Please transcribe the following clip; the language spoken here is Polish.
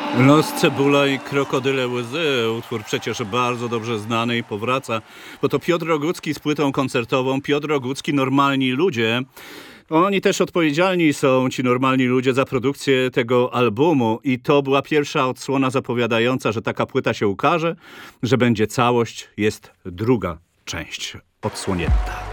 Los, cebula i krokodyle łzy. Utwór przecież bardzo dobrze znany i powraca, bo to Piotr Rogucki z płytą koncertową Piotr Rogucki Normalni Ludzie. Oni też odpowiedzialni są, ci normalni ludzie, za produkcję tego albumu i to była pierwsza odsłona zapowiadająca, że taka płyta się ukaże, że będzie całość, jest druga część odsłonięta.